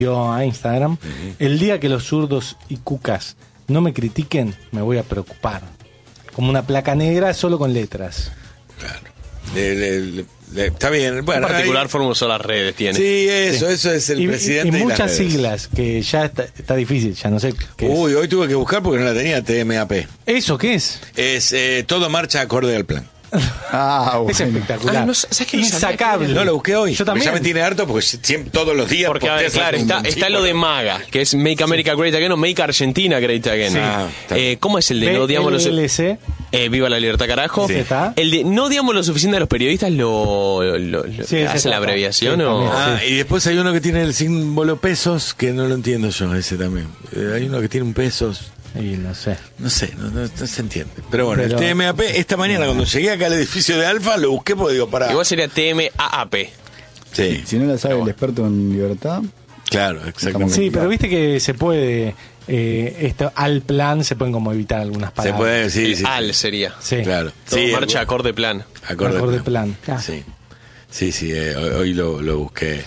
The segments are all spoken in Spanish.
a Instagram, el día que los zurdos y cucas no me critiquen, me voy a preocupar. Como una placa negra solo con letras. Claro. Está bien. Bueno, En particular forma usó las redes, tiene. Sí, eso es el presidente. Y las muchas redes. siglas, que ya está difícil, ya no sé qué es. Uy, hoy tuve que buscar porque no la tenía, TMAP. ¿Eso qué es? Es todo marcha acorde al plan. Bueno. Es espectacular. ¿sabes qué? No sabía Insacable. No lo busqué hoy. Yo también. Ya me tiene harto porque siempre, todos los días. Porque, a ver, claro, está lo de MAGA, que es Make America Great Again o Make Argentina Great Again. Sí. Está bien. ¿Cómo es el de no odiamos los... BLC. Viva la libertad, carajo. Sí. Está. El de no odiamos lo suficiente a los periodistas, Sí, ese ¿hace está. la abreviación Sí, o...? también. Y después hay uno que tiene el símbolo pesos, que no lo entiendo yo, ese también. Hay uno que tiene un pesos. Y no sé. No sé, no se entiende. Pero bueno, Pero- el TMAP, esta mañana cuando llegué acá al edificio de Alfa, lo busqué porque digo, para. Igual sería TMAAP. Sí, Si no la sabe el experto en libertad, claro, exactamente. Sí, pero viste que se puede, al plan se pueden como evitar algunas Se palabras. puede decir, sí. AL sería. Sí. Claro. Todo Sí, marcha acorde plan. acorde plan. Sí, hoy lo busqué.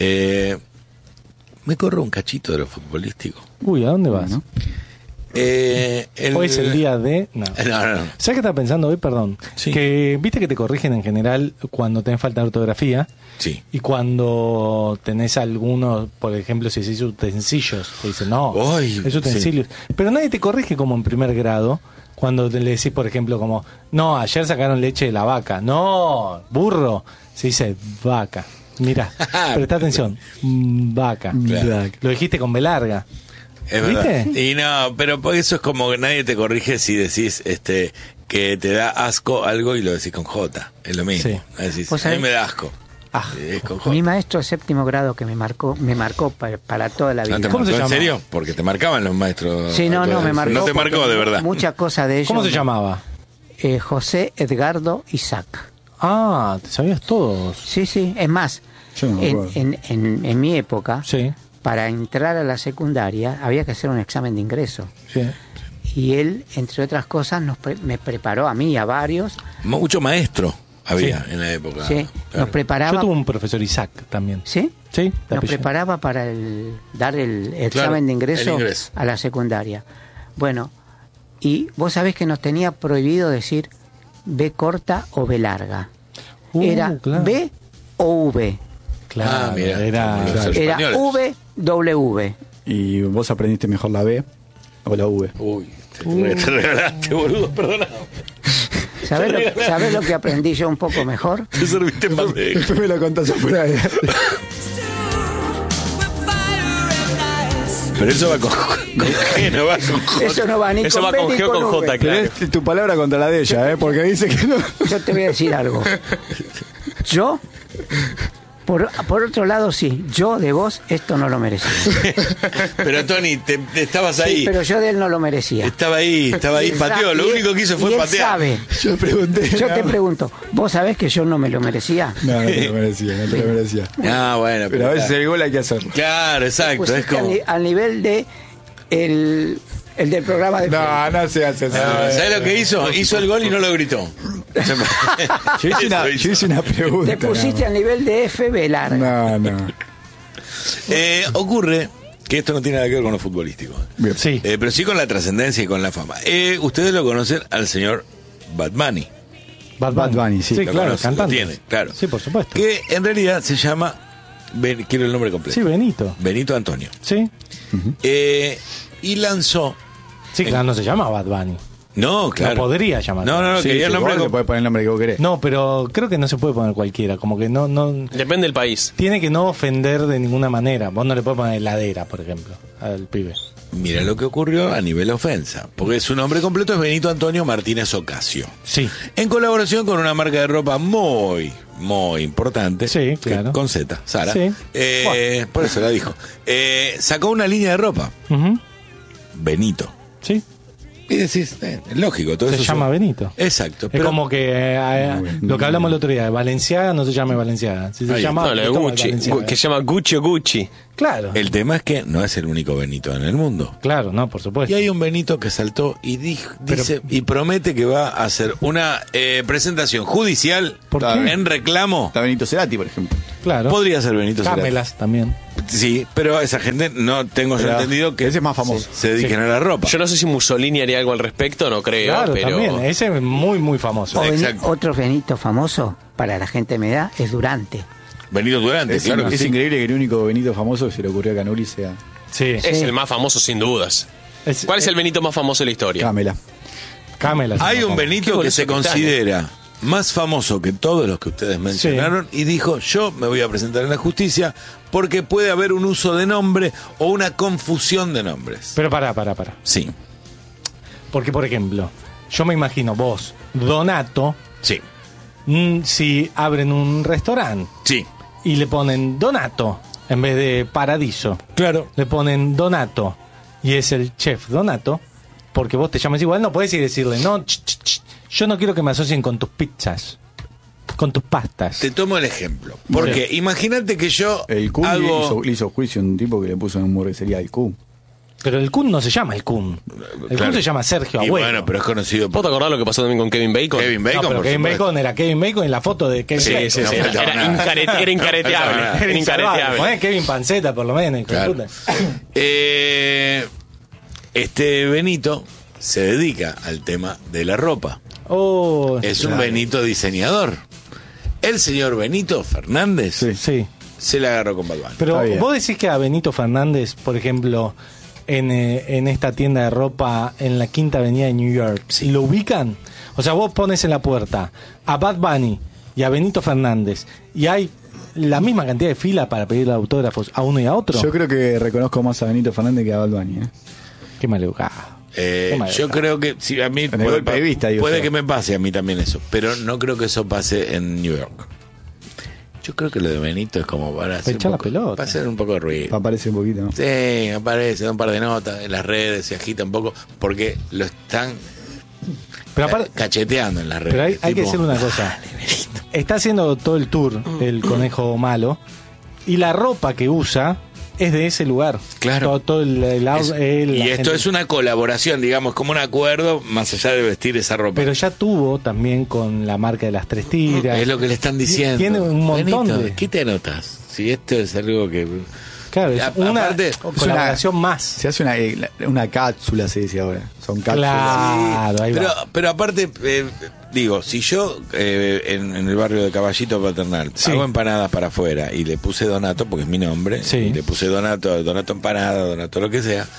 Me corro un cachito de lo futbolístico. Uy, ¿a dónde vas? ¿no? Hoy es el día de... No. No. ¿Sabes qué estaba pensando hoy? Perdón. Sí. Que viste que te corrigen en general cuando tenés falta de ortografía Sí. y cuando tenés algunos, por ejemplo, si decís utensilios, te dicen, no, Ay, es utensilios. Pero nadie te corrige como en primer grado cuando le decís, por ejemplo, como, no, ayer sacaron leche de la vaca. No, burro. Se dice vaca. Mirá, presta atención. Vaca. Claro. Lo dijiste con B larga. Es verdad. ¿Viste? Y no, pero por eso es como que nadie te corrige si decís que te da asco algo y lo decís con J. Es lo mismo. Sí. Decís, ¿Vos a mí sabés? me da asco. Ah, Es con J. Mi maestro de séptimo grado que me marcó para toda la vida. ¿No te ¿Cómo se marcó en llama? serio? Porque te marcaban los maestros. Sí, no, me marcó. No te marcó porque de verdad. Muchas cosas de ellos. ¿Cómo se llamaba? José Edgardo Isaac. Ah, te sabías todos. Sí, es más, Yo no me acuerdo. en mi época, Sí, para entrar a la secundaria había que hacer un examen de ingreso. sí. Y él, entre otras cosas, me preparó a mí y a varios. Mucho maestro había Sí. en la época. Sí, Claro. nos preparaba. Yo tuve un profesor Isaac también. ¿Sí? Sí, de Nos apellido. preparaba para dar el examen Claro, de el ingreso ingreso. a la secundaria. Bueno, y vos sabés que nos tenía prohibido decir B corta o B larga. Era Claro. B o V. Claro, Ah, mira, era... como los Era españoles. V, W. y vos aprendiste mejor la B o la V. Uy, te regalaste, boludo, perdona. ¿Sabés lo que aprendí yo un poco mejor? Te serviste en bandeja. Después me lo contás afuera. Pero eso va con G, no va con J. Eso no va ni Eso con va B con ni G o con V. J, Pero claro. es tu palabra contra la de ella, porque dice que no. Yo te voy a decir algo. Yo, por otro lado, sí, yo de vos esto no lo merecía. Pero Tony, te estabas Sí, ahí. pero yo de él no lo merecía. Estaba ahí, Y él pateó. sa- Lo y él- único que hizo y fue él patear. sabe. Yo pregunté. Yo te pregunto, ¿vos sabés que yo no me lo merecía? No te lo merecía, no te lo merecía. Ah, bueno. Pero a veces el gol hay que hacerlo. Claro, exacto. Es Pusiste como. al nivel de el del programa de No se hace así. ¿Sabes lo que hizo? Hizo el gol y no lo gritó. Yo hice una pregunta. Te pusiste al nivel de FB larga. No. Ocurre que esto no tiene nada que ver con lo futbolístico. Bien. Sí. Pero sí con la trascendencia y con la fama. Ustedes lo conocen al señor Bad Bunny. Bad Bad Bunny, sí. Sí, Lo claro, conoce, cantante. lo tiene, claro. Sí, por supuesto. Que en realidad se llama. Quiero el nombre completo. Sí, Benito. Benito Antonio. Sí. Y lanzó. Sí, claro, no se llama Bad Bunny. No, claro. No podría llamarse. No, Sí, quería el nombre. vos le podés poner el nombre que vos querés. No, pero creo que no se puede poner cualquiera. Como que no. Depende del país. Tiene que no ofender de ninguna manera. Vos no le podés poner heladera, por ejemplo, al pibe. Mira lo que ocurrió a nivel ofensa. Porque su nombre completo es Benito Antonio Martínez Ocasio. Sí. En colaboración con una marca de ropa muy importante. Sí, claro. Con Z, Sara. Sí. Por eso la dijo. Sacó una línea de ropa. Ujú. Benito. Sí. Y decís, es lógico, todo Se eso llama Benito. Exacto. Es como que lo que hablamos el otro día, Valenciaga no se llama Valenciaga. Si se Ahí. llama No, lo de Gucci, Valenciaga. que se llama Gucci o Gucci. Claro, El tema es que no es el único Benito en el mundo. claro, no, por supuesto. Y hay un Benito que saltó y dice y promete que va a hacer una presentación judicial ¿Por qué? en reclamo. Está Benito Cerati, por ejemplo. Claro. Podría ser Benito Cerati. Camelas también. Sí, pero esa gente no tengo yo Pero entendido que ese es más famoso. se dediquen a la ropa. Yo no sé si Mussolini haría algo al respecto, no creo, Claro, pero... también. Ese es muy, muy famoso. Exacto. Otro Benito famoso para la gente de mi edad es Durante. Benito Durante, Es, claro que es sí. increíble que el único Benito famoso que se le ocurrió a Canuli sea Sí. Es el más famoso sin dudas. ¿Cuál es el Benito más famoso de la historia? Camela. Camelas. Hay un Qué Benito que bonito se que está, considera más famoso que todos los que ustedes mencionaron y dijo, yo me voy a presentar en la justicia porque puede haber un uso de nombre o una confusión de nombres. Pero pará. Sí, Porque, por ejemplo, yo me imagino vos, Donato, sí, si abren un restaurante sí, y le ponen Donato en vez de Paradiso, claro. le ponen Donato y es el chef Donato, porque vos te llamas igual, no podés ir y decirle, no, yo no quiero que me asocien con tus pizzas, con tus pastas. Te tomo el ejemplo. Porque imagínate que yo El Kun hago... le hizo juicio a un tipo que le puso en un hamburguesería el Kun. Pero el Kun no se llama el Kun. El Claro. Kun se llama Sergio Y Agüero. bueno, pero es conocido ¿Vos por te acordás lo que pasó también con Kevin Bacon? Kevin No, Bacon. pero por Kevin supuesto. Bacon era Kevin Bacon en la foto de Kevin Sí, Bacon. sí, sí. No faltaba Era, nada. era incareteable. No, Era incareteable. Poné Kevin Panceta por lo menos, hijo de Claro. puta. Este Benito se dedica al tema de la ropa. Oh, Es un Benito diseñador. El señor Benito Fernández sí. se la agarró con Bad Bunny. Pero Está bien. vos decís que a Benito Fernández, por ejemplo, en esta tienda de ropa en la Quinta Avenida de New York, ¿lo ubican? O sea, vos pones en la puerta a Bad Bunny y a Benito Fernández y hay la misma cantidad de fila para pedir autógrafos a uno y a otro. Yo creo que reconozco más a Benito Fernández que a Bad Bunny. Qué maleducado. Yo creo que sí, a mí En el golpe de vista, digo puede yo. que me pase a mí también eso, pero no creo que eso pase en New York. Yo creo que lo de Benito es como para hacer, echar un la poco, pelota. para hacer un poco de ruido. Aparece un poquito, ¿no? Sí, aparece, da un par de notas en las redes, se agita un poco, porque lo están Pero aparte, cacheteando en las redes. pero hay que Tipo, decir una cosa. Está haciendo todo el tour el conejo malo y la ropa que usa es de ese lugar. Claro. Todo el y la esto gente. es una colaboración, digamos, como un acuerdo, más allá de vestir esa ropa. Pero ya tuvo también con la marca de las tres tiras. Es lo que le están diciendo. Tiene un montón Benito, de... ¿qué te anotas? Si esto es algo que... Claro, es una Aparte, colaboración más. Se hace una cápsula, se dice ahora. Son cápsulas. Claro, ahí pero, va. pero aparte, digo, si yo en el barrio de Caballito Paternal Sí. hago empanadas para afuera y le puse Donato, porque es mi nombre, Sí. y le puse Donato empanada, Donato lo que sea,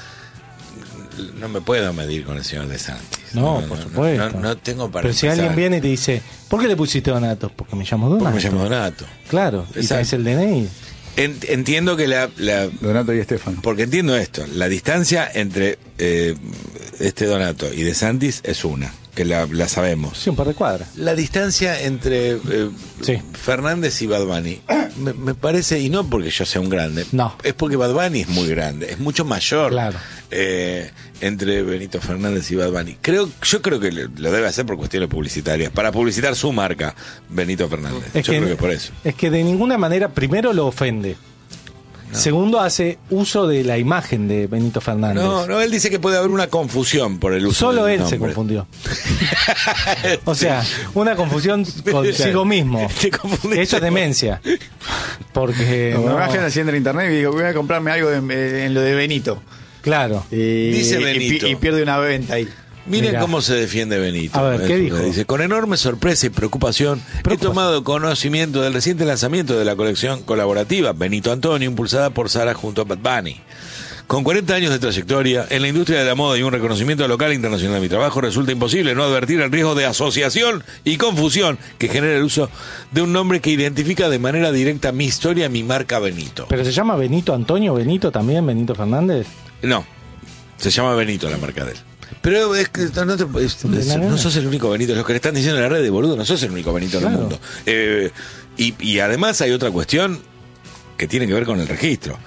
no me puedo medir con el señor De Santis. No, por supuesto. No tengo para Pero si empezar. alguien viene y te dice, ¿por qué le pusiste Donato? Porque me llamo Donato. Porque me llamo Donato. Claro, y Exacto. traes el DNI. Entiendo que la Donato y Estefano. porque entiendo esto, la distancia entre este Donato y De Santis es una, que la sabemos. Sí, un par de cuadras. La distancia entre Sí. Fernández y Bad Bunny me parece, y no porque yo sea un grande, No. es porque Bad Bunny es muy grande, es mucho mayor Claro. entre Benito Fernández y Bad Bunny. Yo creo que lo debe hacer por cuestiones publicitarias, para publicitar su marca, Benito Fernández. Yo creo que por eso. Es que de ninguna manera, primero lo ofende. Segundo, hace uso de la imagen de Benito Fernández. No, él dice que puede haber una confusión por el uso Solo del él se nombre. confundió. O sea, una confusión consigo mismo. Te confundiste. Eso es demencia. Porque. Me no- imagino haciendo en internet y digo, voy a comprarme algo en lo de Benito. Claro. Dice Benito. Y pierde una venta ahí. Miren Mirá. cómo se defiende Benito. A ver, ¿qué Eso dijo? Dice, con enorme sorpresa y preocupación, he tomado conocimiento del reciente lanzamiento de la colección colaborativa Benito Antonio, impulsada por Sara junto a Bad Bunny. Con 40 años de trayectoria en la industria de la moda y un reconocimiento local e internacional de mi trabajo, resulta imposible no advertir el riesgo de asociación y confusión que genera el uso de un nombre que identifica de manera directa mi historia, mi marca Benito. ¿Pero se llama Benito Antonio? ¿Benito también? ¿Benito Fernández? No, se llama Benito la marca de él. Pero es que no sos el único Benito, los que le están diciendo en la red de boludo, no sos el único Benito en el Claro. mundo. Y además hay otra cuestión que tiene que ver con el registro.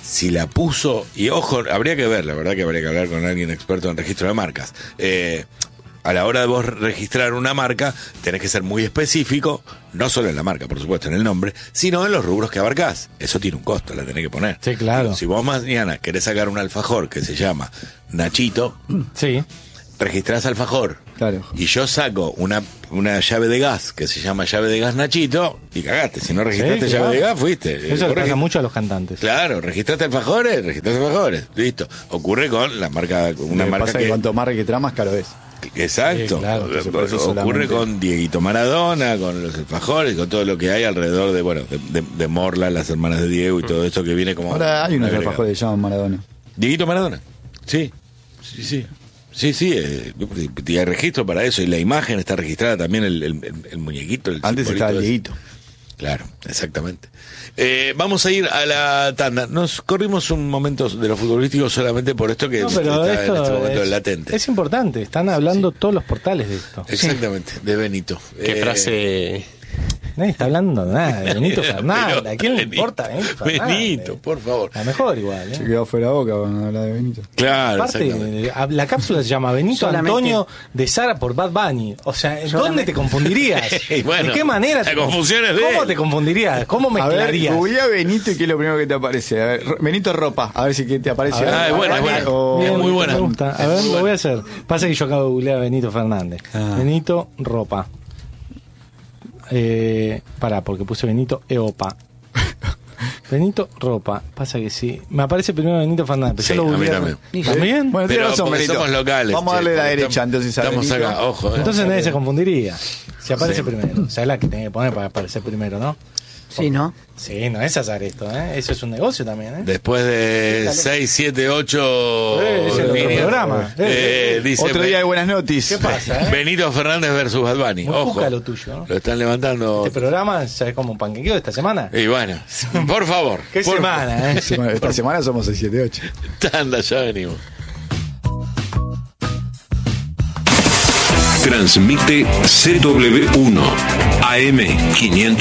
si la puso, y ojo, habría que ver, la verdad que habría que hablar con alguien experto en registro de marcas. A la hora de vos registrar una marca, tenés que ser muy específico, no solo en la marca, por supuesto, en el nombre, sino en los rubros que abarcás. Eso tiene un costo, la tenés que poner. Sí, claro. Si vos mañana querés sacar un alfajor que se llama Nachito, Sí. registrás alfajor. Claro. Y yo saco una llave de gas que se llama llave de gas Nachito y cagaste. Si no registraste Sí, llave claro. de gas, fuiste. Eso le pasa Correcto. mucho a los cantantes. Claro, registraste alfajores, listo. Ocurre con la marca, una Lo que marca pasa es que cuanto más registrás, más caro es. Exacto. Sí, claro, entonces por eso Ocurre solamente- con Dieguito Maradona, con los alfajores, con todo lo que hay alrededor de, bueno, de Morla, las hermanas de Diego y todo esto que viene como... Ahora hay unos agregado. alfajores que llaman Maradona. Dieguito Maradona. Sí. Sí, y hay registro para eso y la imagen está registrada también, el muñequito. Antes simbolito estaba el ese. Dieguito. Claro, exactamente. Vamos a ir a la tanda. Nos corrimos un momento de lo futbolístico solamente por esto que No, pero está en esto este momento es, latente. es importante. Están hablando todos los portales de esto. Exactamente, de Benito. Qué frase. Nadie está hablando nada de Benito Fernández. Pero, ¿A quién le importa Benito Fernández? Benito, por favor. A lo mejor igual. Se quedó fuera boca cuando habla de Benito. Claro, Aparte, exactamente. la cápsula se llama Benito Solamente- Antonio de Sara por Bad Bunny. O sea, ¿dónde Solamente- te confundirías? Y bueno, ¿De qué manera? la confusión es de ¿Cómo él. te confundirías? ¿Cómo A ver, mezclarías? googlea Benito y qué es lo primero que te aparece. A ver, Benito ropa, a ver si que te aparece. A ver, Ah, es buena, es buena. O- Es muy buena. Me gusta. A Es ver, muy lo buena. voy a hacer. Pasa que yo acabo de googlear a Benito Fernández. Benito ropa. Porque puse Benito Eopa. Benito ropa. Pasa que sí. Me aparece primero Benito Fernández. Sí, Yo lo a mí googleé. también. ¿También? Bueno, Pero tienes razón, porque Benito. somos locales. Vamos a darle che, la porque derecha, estamos- entonces a Estamos Benito. acá, ojo. Entonces nadie se confundiría. Si aparece primero. O sea, es la que tiene que poner para aparecer primero, ¿no? Sí, ¿no? Sí, no es azar esto, ¿eh? Eso es un negocio también, ¿eh? Después de 6, 7, 8 es el otro programa. dice Otro día de buenas noticias. ¿Qué pasa, eh? Benito Fernández versus Bad Bunny. Muy Ojo. cuca lo tuyo, ¿no? Lo están levantando. Este programa es como un panquequeo de esta semana. Y bueno, por favor. ¿Qué por semana, eh? Esta semana somos 6, 7, 8. Tanda, ya venimos. Transmite CW1 AM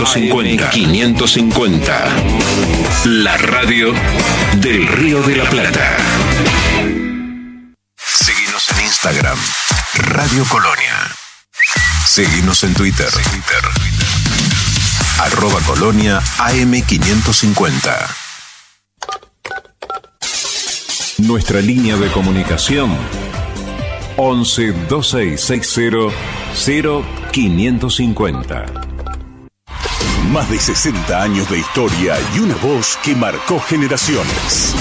550. La radio del Río de la Plata. Seguinos en Instagram, Radio Colonia. Seguinos en Twitter. @Colonia AM 550. Nuestra línea de comunicación 11 2660 0550. Más de 60 años de historia y una voz que marcó generaciones.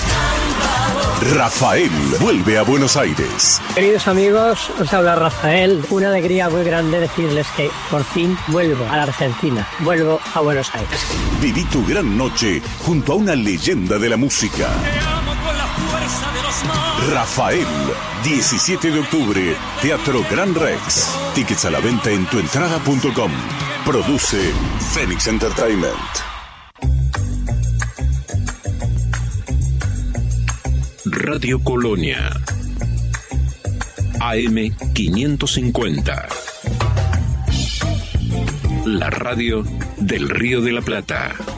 Rafael vuelve a Buenos Aires. Queridos amigos, os habla Rafael. Una alegría muy grande decirles que por fin vuelvo a la Argentina, vuelvo a Buenos Aires. Viví tu gran noche junto a una leyenda de la música. Rafael, 17 de octubre, Teatro Gran Rex. Tickets a la venta en tuentrada.com. Produce Phoenix Entertainment. Radio Colonia. AM 550. La radio del Río de la Plata.